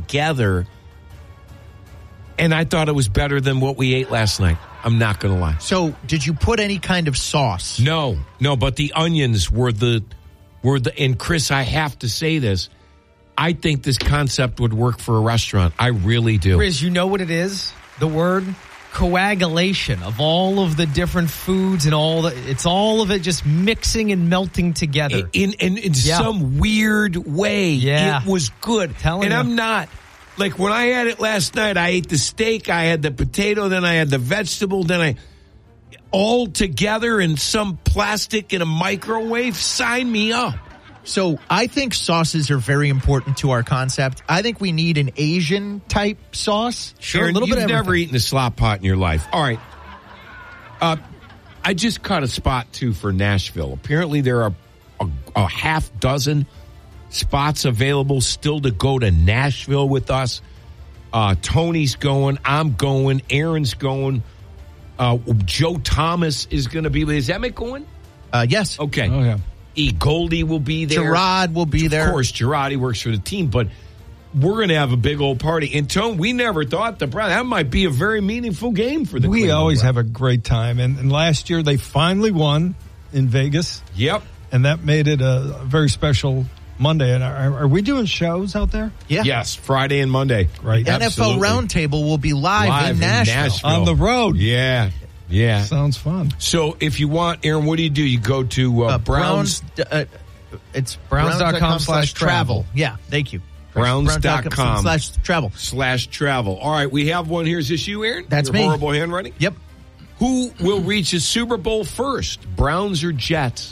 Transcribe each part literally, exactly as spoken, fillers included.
together. And I thought it was better than what we ate last night. I'm not going to lie. So, did you put any kind of sauce? No, no, but the onions were the, were the, and Chris, I have to say this. I think this concept would work for a restaurant. I really do. Chris, you know what it is? The word coagulation of all of the different foods and all the, it's all of it just mixing and melting together. In, in, in yeah. some weird way. Yeah. It was good. Telling and you. I'm not. Like, when I had it last night, I ate the steak, I had the potato, then I had the vegetable, then I... all together in some plastic in a microwave? Sign me up. So, I think sauces are very important to our concept. I think we need an Asian-type sauce. Sure, a little you've bit of never everything. eaten a slop pot in your life. All right. Uh, I just caught a spot, too, for Nashville. Apparently, there are a, a half dozen spots available still to go to Nashville with us. Uh, Tony's going. I'm going. Aaron's going. Uh, Joe Thomas is going to be. Is Emmett going? Uh, yes. Okay. Oh, yeah. E. Goldie will be there. Gerard will be there. Of course, Gerard, he works for the team, but we're going to have a big old party. And, Tone, we never thought the Browns, that might be a very meaningful game for the We Cleveland always Browns. have a great time. And, and last year, they finally won in Vegas. Yep. And that made it a very special Monday. And are, are we doing shows out there? Yeah. Yes, Friday and Monday. Right. N F L Absolutely. Roundtable will be live, Live in in Nashville. Nashville. On the road. Yeah. Yeah. Sounds fun. So if you want, Aaron, what do you do? You go to uh, Uh, Browns. Browns. Uh, it's Browns.com slash travel. Yeah, thank you. Browns.com slash travel. slash travel. All right, we have one here. Is this you, Aaron? That's Your me. horrible handwriting? Yep. Who will reach the Super Bowl first, Browns or Jets?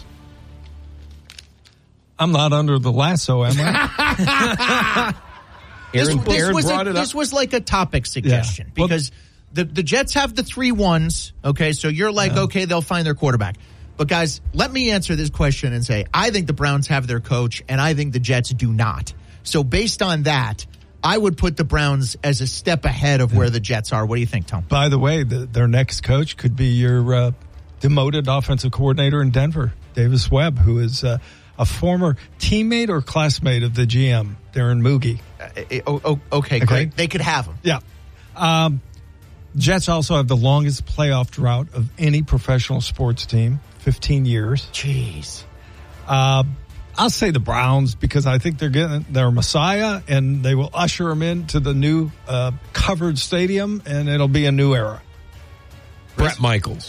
I'm not under the lasso, am I? This, Aaron, this Aaron was brought a, it up. this was like a topic suggestion Yeah. Well, because the, the Jets have the three ones, okay? So you're like, Yeah. okay, they'll find their quarterback. But guys, let me answer this question and say, I think the Browns have their coach, and I think the Jets do not. So based on that, I would put the Browns as a step ahead of where the Jets are. What do you think, Tom? By the way, the, their next coach could be your uh, demoted offensive coordinator in Denver, Davis Webb, who is uh, a former teammate or classmate of the G M, Darren Moogie. Uh, oh, oh, okay, great. They could have him. Yeah. Um, Jets also have the longest playoff drought of any professional sports team, fifteen years. Jeez. Uh, I'll say the Browns because I think they're getting their Messiah, and they will usher them into the new uh, covered stadium, and it'll be a new era. Brett Michaels.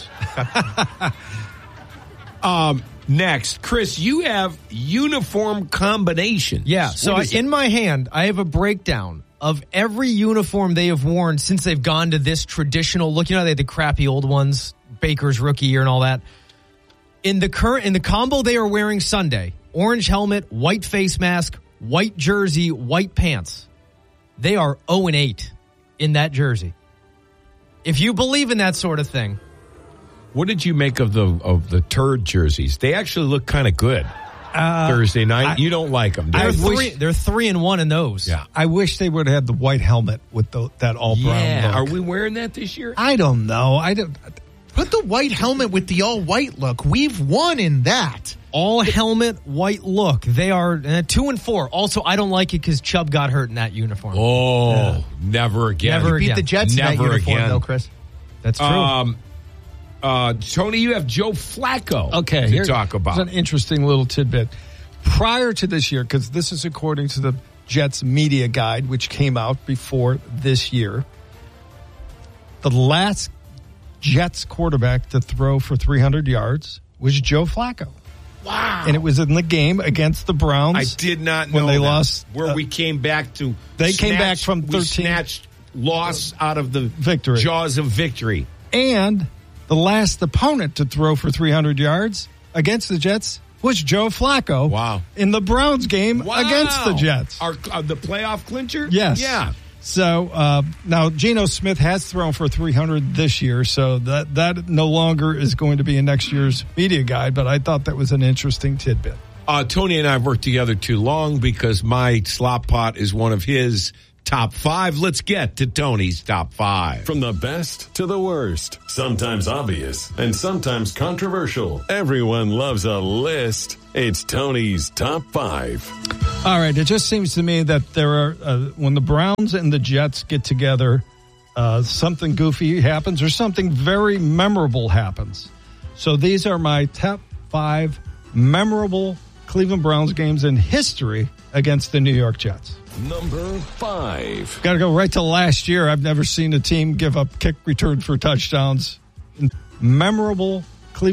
um, next, Chris, you have uniform combinations. Yeah, so What I, is it? in my hand, I have a breakdown of every uniform they have worn since they've gone to this traditional look. You know, they had the crappy old ones, Baker's rookie year and all that. In the current, in the combo they are wearing Sunday, orange helmet, white face mask, white jersey, white pants. They are oh and eight in that jersey. If you believe in that sort of thing. What did you make of the of the turd jerseys? They actually look kind of good. Uh, Thursday night, I- you don't like them. do They're you? three, they're three and one in those. Yeah. I wish they would have had the white helmet with the, that all brown Yeah. look. Are we wearing that this year? I don't know. I don't. Put the white helmet with the all-white look. We've won in that. All helmet, white look. They are uh, two and four. Also, I don't like it because Chubb got hurt in that uniform. Oh, Yeah. never again. Never Beat again. the Jets in that Never uniform, again. though, Chris. That's true. Um, uh, Tony, you have Joe Flacco Okay, to here- talk about. It's an interesting little tidbit. Prior to this year, because this is according to the Jets media guide, which came out before this year, the last Jets quarterback to throw for three hundred yards was Joe Flacco. Wow. And it was in the game against the Browns. I did not know when they that. lost. Where uh, we came back to. They came back snatch- from we thirteen snatched loss out of the Victory. jaws of victory. And the last opponent to throw for three hundred yards against the Jets was Joe Flacco. Wow. In the Browns game Wow. against the Jets. Our, uh, the playoff clincher? Yes. Yeah. So uh, now Geno Smith has thrown for three hundred this year, so that that no longer is going to be in next year's media guide. But I thought that was an interesting tidbit. Uh, Tony and I have worked together too long because my slop pot is one of his top five. Let's get to Tony's top five. From the best to the worst, sometimes obvious and sometimes controversial, everyone loves a list. It's Tony's top five. All right, it just seems to me that there are, uh, when the Browns and the Jets get together, uh, something goofy happens or something very memorable happens. So these are my top five memorable Cleveland Browns games in history against the New York Jets. Number five. Got to go right to last year. I've never seen a team give up kick return for touchdowns. Memorable